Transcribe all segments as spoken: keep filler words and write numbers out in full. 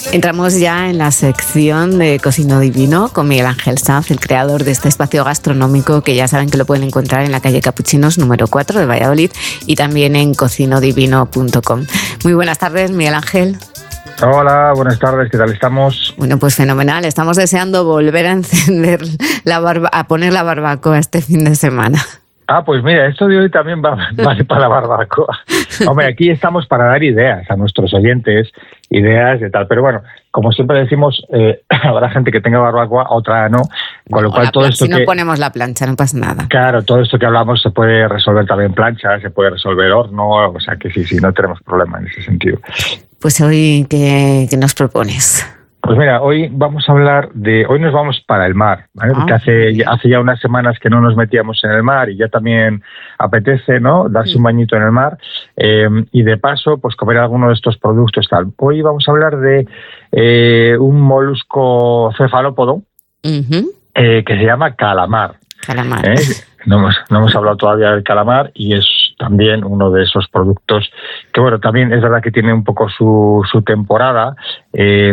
Entramos ya en la sección de Cocino Divino con Miguel Ángel Sanz, el creador de este espacio gastronómico que ya saben que lo pueden encontrar en la calle Capuchinos número cuatro de Valladolid y también en cocino divino punto com. Muy buenas tardes, Miguel Ángel. Hola, buenas tardes, ¿qué tal estamos? Bueno, pues fenomenal, estamos deseando volver a encender la barba, a poner la barbacoa este fin de semana. Ah, pues mira, esto de hoy también va, vale para la barbacoa. Hombre, aquí estamos para dar ideas a nuestros oyentes, ideas de tal, pero bueno, como siempre decimos, eh, habrá gente que tenga barbacoa, otra no, con lo no, cual todo plan- esto si que... no ponemos la plancha, no pasa nada. Claro, todo esto que hablamos se puede resolver también en plancha, se puede resolver horno, o sea que sí, sí, no tenemos problema en ese sentido. Pues hoy, ¿qué, qué nos propones? Pues mira, hoy vamos a hablar de... Hoy nos vamos para el mar, ¿vale? Porque Ah, hace, hace ya unas semanas que no nos metíamos en el mar y ya también apetece, ¿no?, darse un bañito en el mar eh, y de paso, pues comer alguno de estos productos tal. Hoy vamos a hablar de eh, un molusco cefalópodo uh-huh. eh, que se llama calamar. Calamar. ¿eh? No hemos, no hemos hablado todavía del calamar y es también uno de esos productos que, bueno, también es verdad que tiene un poco su, su temporada, eh,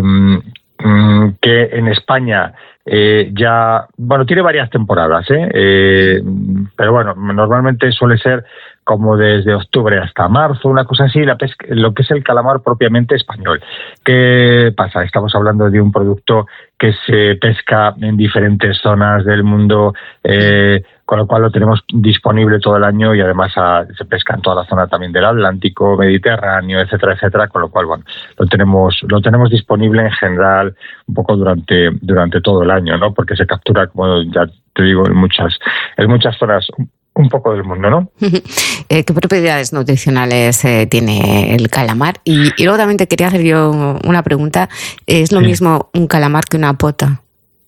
que en España eh, ya, bueno, tiene varias temporadas, ¿eh? Eh, pero bueno, normalmente suele ser como desde octubre hasta marzo, una cosa así, la pesca, lo que es el calamar propiamente español. ¿Qué pasa? Estamos hablando de un producto que se pesca en diferentes zonas del mundo, eh, con lo cual lo tenemos disponible todo el año y además a, se pesca en toda la zona también del Atlántico, Mediterráneo, etcétera, etcétera, con lo cual, bueno, lo tenemos lo tenemos disponible en general un poco durante durante todo el año, ¿no? Porque se captura, como ya te digo, en muchas en muchas zonas un poco del mundo, ¿no? Eh, ¿Qué propiedades nutricionales eh, tiene el calamar? Y, y luego también te quería hacer yo una pregunta. ¿Es lo Sí. mismo un calamar que una pota?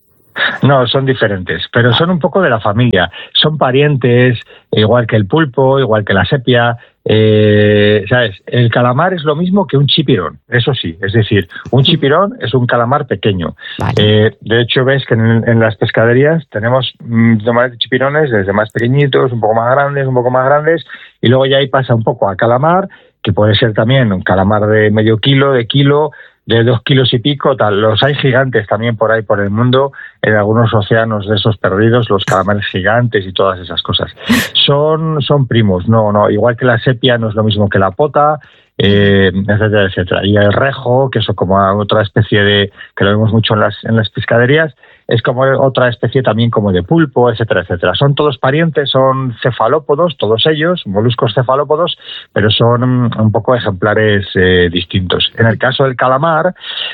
No, son diferentes, pero son un poco de la familia. Son parientes, igual que el pulpo, igual que la sepia. Eh, ¿sabes? El calamar es lo mismo que un chipirón, eso sí. Es decir, un chipirón es un calamar pequeño. Vale. Eh, de hecho, ves que en, en las pescaderías tenemos mmm, de chipirones desde más pequeñitos, un poco más grandes, un poco más grandes, y luego ya ahí pasa un poco a calamar, que puede ser también un calamar de medio kilo, de kilo, de dos kilos y pico, tal. Los hay gigantes también por ahí por el mundo, en algunos océanos de esos perdidos, los calamares gigantes y todas esas cosas. Son, son primos, no, no, igual que la sepia no es lo mismo que la pota, eh, etcétera, etcétera. Y el rejo, que eso como otra especie de, que lo vemos mucho en las, en las pescaderías, es como otra especie también como de pulpo, etcétera, etcétera. Son todos parientes, son cefalópodos, todos ellos, moluscos cefalópodos, pero son un poco ejemplares eh, distintos. En el caso del calamar,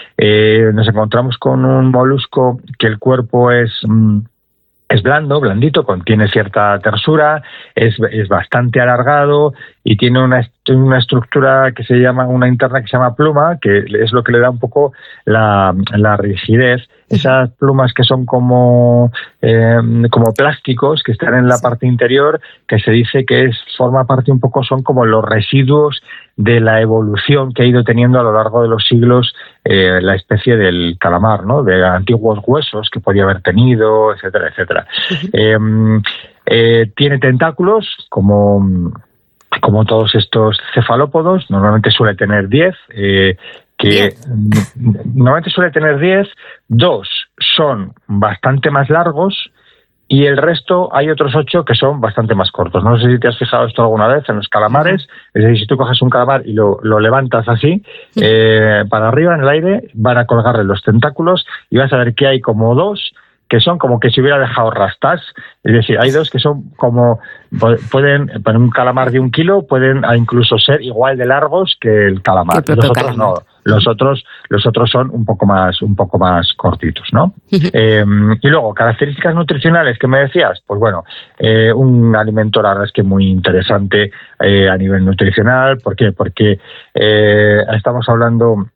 eh, nos encontramos con un molusco que el cuerpo es... Mm, Es blando, blandito, contiene cierta tersura, es, es bastante alargado y tiene una, una estructura que se llama, una interna que se llama pluma, que es lo que le da un poco la, la rigidez. Esas plumas que son como, eh, como plásticos, que están en la parte interior, que se dice que es forma parte un poco, son como los residuos de la evolución que ha ido teniendo a lo largo de los siglos eh, la especie del calamar, ¿no? De antiguos huesos que podía haber tenido, etcétera, etcétera. Uh-huh. eh, eh, tiene tentáculos como, como todos estos cefalópodos, normalmente suele tener diez, eh, que diez. Normalmente suele tener diez, dos son bastante más largos y el resto hay otros ocho que son bastante más cortos. No sé si te has fijado esto alguna vez en los calamares, es decir, si tú coges un calamar y lo, lo levantas así, eh, para arriba en el aire, van a colgarle los tentáculos y vas a ver que hay como dos que son como que se hubiera dejado rastas, es decir, hay dos que son como, pueden, para un calamar de un kilo, pueden incluso ser igual de largos que el calamar. El los otros calamar. no, los otros, los otros son un poco más, un poco más cortitos, ¿no? eh, y luego, características nutricionales que me decías, pues bueno, eh, un alimento, la verdad es que muy interesante eh, a nivel nutricional. ¿Por qué? Porque eh, estamos hablando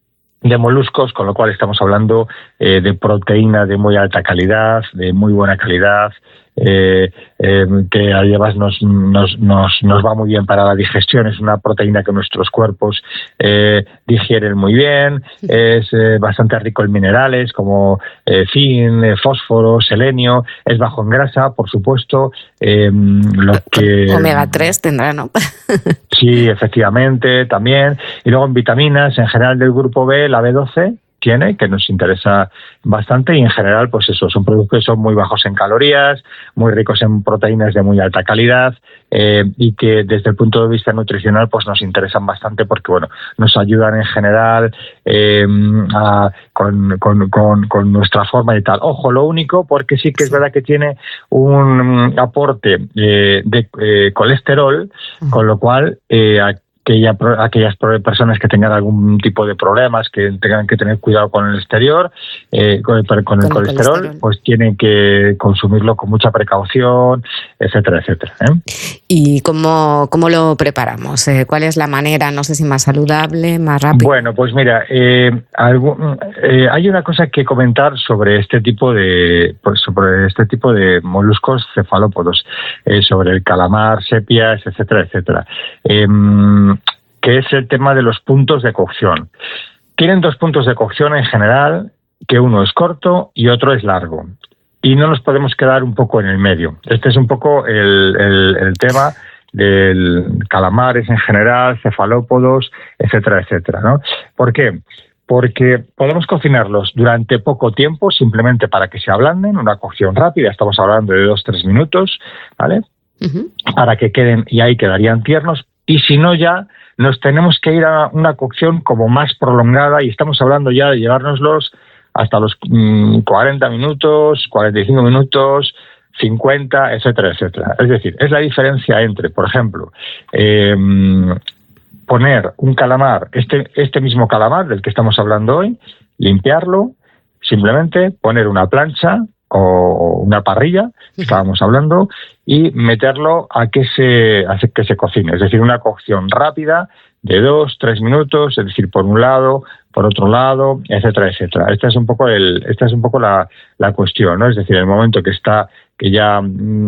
de moluscos, con lo cual estamos hablando eh, de proteína de muy alta calidad, de muy buena calidad, eh, eh, que además nos, nos, nos, nos va muy bien para la digestión. Es una proteína que nuestros cuerpos eh, digieren muy bien, es eh, bastante rico en minerales como eh, zinc, eh, fósforo, selenio, es bajo en grasa, por supuesto. Eh, lo que omega tres tendrá, ¿no? Sí, efectivamente, también. Y luego en vitaminas, en general del grupo B, la B doce, tiene, que nos interesa bastante, y en general, pues eso, son productos que son muy bajos en calorías, muy ricos en proteínas de muy alta calidad, eh, y que desde el punto de vista nutricional pues nos interesan bastante porque bueno, nos ayudan en general eh, a, con, con, con, con nuestra forma y tal. Ojo, lo único, porque sí que es verdad que tiene un aporte eh, de eh, colesterol, con lo cual eh, aquella, aquellas personas que tengan algún tipo de problemas, que tengan que tener cuidado con el exterior, eh, con, el, con, con el colesterol, colesterol, pues tienen que consumirlo con mucha precaución, etcétera, etcétera. ¿eh? ¿Y cómo, cómo lo preparamos? Eh, ¿Cuál es la manera? No sé si más saludable, más rápido. Bueno, pues mira, eh, algún, eh, hay una cosa que comentar sobre este tipo de, pues sobre este tipo de moluscos cefalópodos, eh, sobre el calamar, sepias, etcétera, etcétera. Eh, que es el tema de los puntos de cocción. Tienen dos puntos de cocción en general, que uno es corto y otro es largo. Y no nos podemos quedar un poco en el medio. Este es un poco el, el, el tema del calamares en general, cefalópodos, etcétera, etcétera, ¿no? ¿Por qué? Porque podemos cocinarlos durante poco tiempo, simplemente para que se ablanden, una cocción rápida, estamos hablando de dos, tres minutos, ¿vale? Uh-huh. Para que queden, y ahí quedarían tiernos, y si no ya nos tenemos que ir a una cocción como más prolongada, y estamos hablando ya de llevárnoslos hasta los mmm, cuarenta minutos, cuarenta y cinco minutos, cincuenta, etcétera, etcétera. Es decir, es la diferencia entre, por ejemplo, eh, poner un calamar, este, este mismo calamar del que estamos hablando hoy, limpiarlo, simplemente poner una plancha o una parrilla, estábamos hablando, y meterlo a que se, a que se cocine. Es decir, una cocción rápida de dos, tres minutos, es decir, por un lado, por otro lado, etcétera, etcétera. Esta es un poco el, esta es un poco la, la cuestión, ¿no? Es decir, el momento que está, que ya